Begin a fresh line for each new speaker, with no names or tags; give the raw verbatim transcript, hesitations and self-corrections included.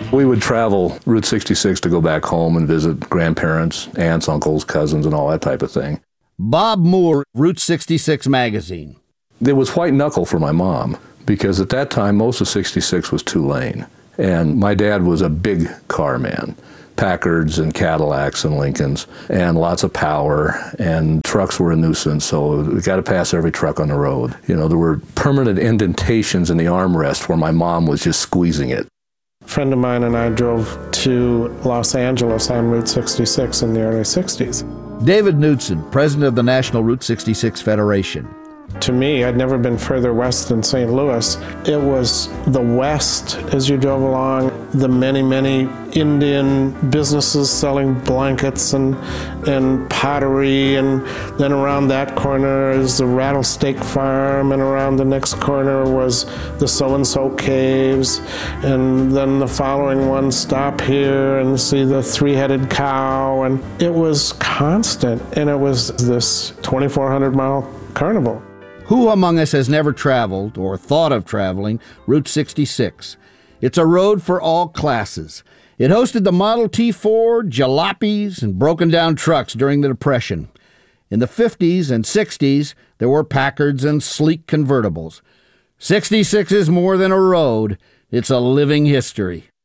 We would travel Route sixty-six to go back home and visit grandparents, aunts, uncles, cousins, and all that type of thing.
Bob Moore, Route sixty-six magazine.
It was white knuckle for my mom, because at that time, most of sixty-six was two-lane. And my dad was a big car man. Packards and Cadillacs and Lincolns, and lots of power, and trucks were a nuisance, so we got to pass every truck on the road. You know, there were permanent indentations in the armrest where my mom was just squeezing it.
A friend of mine and I drove to Los Angeles on Route sixty-six in the early sixties.
David Knudsen, president of the National Route sixty-six Federation.
To me, I'd never been further west than Saint Louis. It was the west as you drove along, the many, many Indian businesses selling blankets and, and pottery, and then around that corner is the Rattlesnake Farm, and around the next corner was the So-and-So Caves, and then the following one, stop here and see the three-headed cow, and it was constant, and it was this twenty-four hundred mile carnival.
Who among us has never traveled, or thought of traveling, Route sixty-six? It's a road for all classes. It hosted the Model T Ford, jalopies, and broken-down trucks during the Depression. In the fifties and sixties, there were Packards and sleek convertibles. sixty-six is more than a road. It's a living history.